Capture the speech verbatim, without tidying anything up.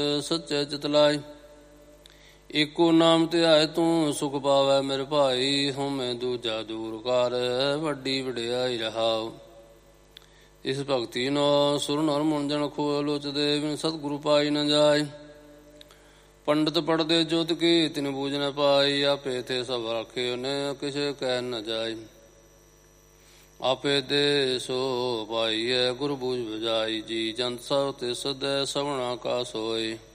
ਸੱਚੇ ਚਿਤ ਲਾਇ। ਏਕੋ ਨਾਮ ਧਿਆਏ ਤੂੰ ਸੁਖ ਪਾਵੈ ਮੇਰੇ ਭਾਈ। ਹਉਮੈ ਦੂਜਾ ਦੂਰ ਕਰ ਵੱਡੀ ਵਡਿਆਈ ਰਹਾਉ। ਇਸ ਭਗਤੀ ਨੋ ਸੁਰ ਨਰ ਮਨ ਜਨ ਖੋਇ ਲੋਚਦੇ। ਬਿਨ ਸਤਿਗੁਰੂ ਪਾਈ ਨ ਜਾਇ। ਪੰਡਤ ਪੜਦੇ ਜੋਤ ਕੀ ਤਿਨ ਬੂਝ ਨ ਪਾਈ। ਆਪੇ ਥੇ ਸਭ ਰਾਖੇ ਉਹਨੇ ਕਿਸੇ ਕਹਿ ਨ ਜਾਈ। ਆਪੇ ਦੇ ਸੋ ਪਾਈਐ ਗੁਰ ਬੂਝ ਬਜਾਈ। ਜੀ ਜੰਤ ਸਭ ਤਿਸ ਸਦੈ ਸਭਨਾ ਕਾ ਸੋਈ।